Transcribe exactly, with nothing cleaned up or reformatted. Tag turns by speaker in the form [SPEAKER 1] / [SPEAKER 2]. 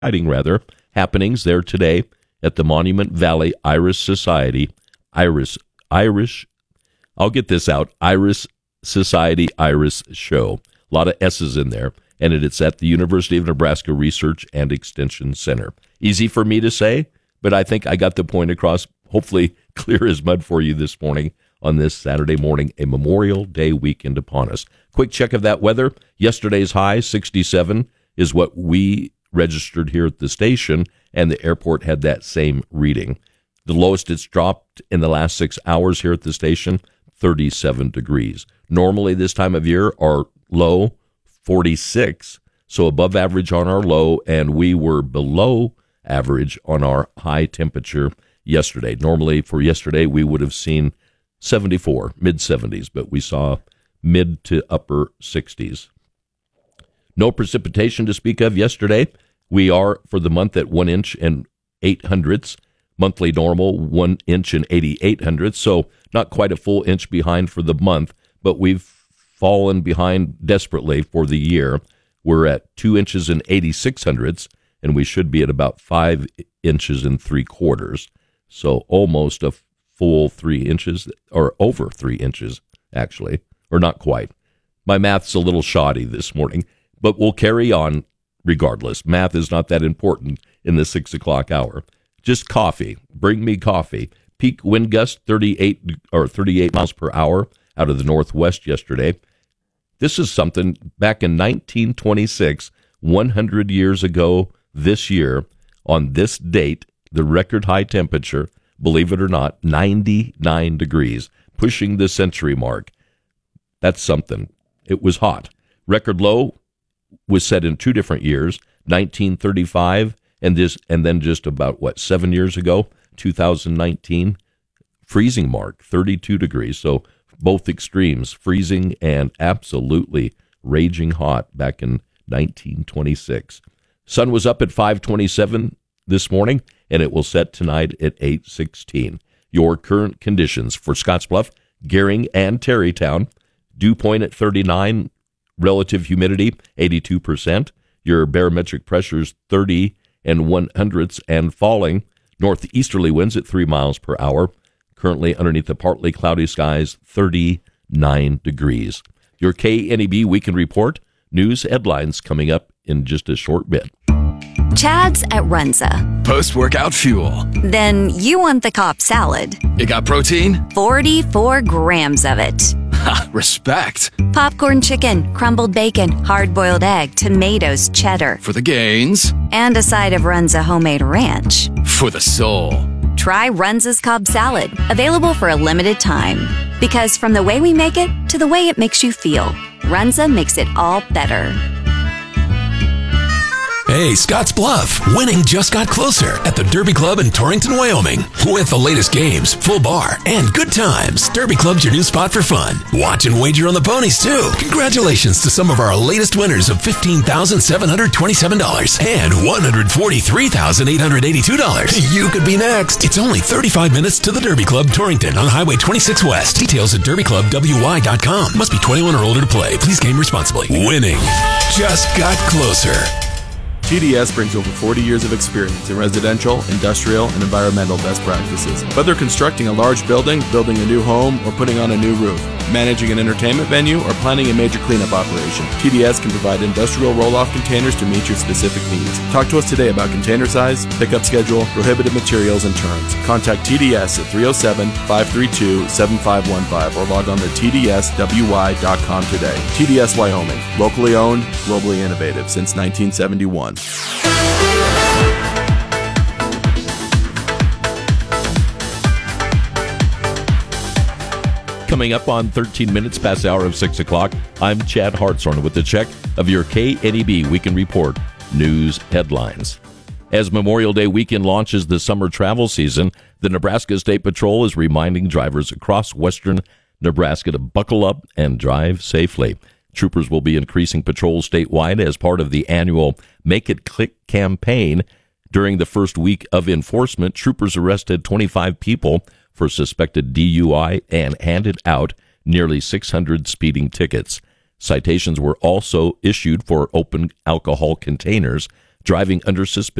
[SPEAKER 1] exciting rather, happenings there today at the Monument Valley Irish Society, Irish, Irish, I'll get this out, Irish Society Irish Show. A lot of S's in there, and it's at the University of Nebraska Research and Extension Center. Easy for me to say, but I think I got the point across, hopefully clear as mud for you this morning on this Saturday morning, a Memorial Day weekend upon us. Quick check of that weather. Yesterday's high, sixty-seven, is what we registered here at the station, and the airport had that same reading. The lowest it's dropped in the last six hours here at the station, thirty-seven degrees. Normally this time of year, our low, forty-six, so above average on our low, and we were below average on our high temperature yesterday. Normally for yesterday, we would have seen seventy-four, mid-seventies, but we saw mid to upper sixties. No precipitation to speak of yesterday. We are, for the month, at one inch and eight hundredths. Monthly normal, one inch and eighty-eight hundredths, so not quite a full inch behind for the month, but we've fallen behind desperately for the year. We're at two inches and eighty-six hundredths, and we should be at about five inches and three quarters. So almost a full three inches, or over three inches, actually, or not quite. My math's a little shoddy this morning, but we'll carry on regardless. Math is not that important in the six o'clock hour. Just coffee. Bring me coffee. Peak wind gust thirty-eight or thirty-eight miles per hour out of the northwest yesterday. This is something back in nineteen twenty-six, one hundred years ago this year, on this date, the record high temperature, believe it or not, ninety-nine degrees, pushing the century mark. That's something. It was hot. Record low was set in two different years, nineteen thirty-five and this, and then just about, what, seven years ago, two thousand nineteen, freezing mark, thirty-two degrees. So both extremes, freezing and absolutely raging hot back in nineteen twenty-six. Sun was up at five twenty-seven this morning, and it will set tonight at eight sixteen. Your current conditions for Scottsbluff, Gering, and Terrytown. Dew point at thirty-nine, relative humidity eighty-two percent. Your barometric pressures thirty and one hundredths and falling. Northeasterly winds at three miles per hour. Currently underneath the partly cloudy skies, thirty-nine degrees. Your K N E B Weekend Report. News headlines coming up in just a short bit.
[SPEAKER 2] Chad's at Runza.
[SPEAKER 3] Post-workout fuel.
[SPEAKER 2] Then you want the Cobb salad.
[SPEAKER 3] It got protein?
[SPEAKER 2] forty-four grams of it.
[SPEAKER 3] Ha, respect.
[SPEAKER 2] Popcorn chicken, crumbled bacon, hard-boiled egg, tomatoes, cheddar.
[SPEAKER 3] For the gains.
[SPEAKER 2] And a side of Runza homemade ranch.
[SPEAKER 3] For the soul.
[SPEAKER 2] Try Runza's Cobb salad, available for a limited time. Because from the way we make it to the way it makes you feel, Runza makes it all better.
[SPEAKER 4] Hey, Scotts Bluff, winning just got closer at the Derby Club in Torrington, Wyoming. With the latest games, full bar, and good times, Derby Club's your new spot for fun. Watch and wager on the ponies, too. Congratulations to some of our latest winners of fifteen thousand seven hundred twenty-seven dollars and one hundred forty-three thousand eight hundred eighty-two dollars. You could be next. It's only thirty-five minutes to the Derby Club, Torrington, on Highway twenty-six West. Details at derby club w y dot com. Must be twenty-one or older to play. Please game responsibly. Winning just got closer.
[SPEAKER 5] T D S brings over forty years of experience in residential, industrial, and environmental best practices. Whether constructing a large building, building a new home, or putting on a new roof, managing an entertainment venue, or planning a major cleanup operation, T D S can provide industrial roll-off containers to meet your specific needs. Talk to us today about container size, pickup schedule, prohibited materials, and terms. Contact T D S at three oh seven, five three two, seven five one five or log on to T D S W Y dot com today. T D S Wyoming, locally owned, globally innovative since nineteen seventy-one.
[SPEAKER 1] Coming up on thirteen minutes past the hour of six o'clock, I'm Chad Hartshorn with the check of your K N E B Weekend Report news headlines. As Memorial Day weekend launches the summer travel season, the Nebraska State Patrol is reminding drivers across western Nebraska to buckle up and drive safely. Troopers will be increasing patrols statewide as part of the annual Make It Click campaign. During the first week of enforcement, troopers arrested twenty-five people for suspected D U I and handed out nearly six hundred speeding tickets. Citations were also issued for open alcohol containers. driving under suspicion